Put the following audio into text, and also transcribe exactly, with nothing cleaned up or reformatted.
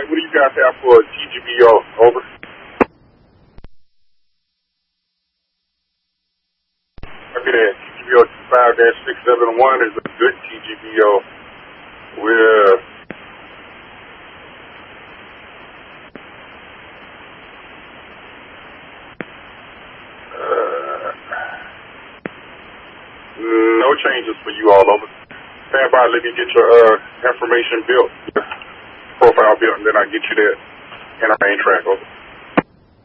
right, what do you guys have for T G B O? Over. Okay, T G B O five dash six seven one is a good T G B O with uh, no changes for you all over. Stand by, let me get your uh, information built, profile built, and then I get you that N R A track over.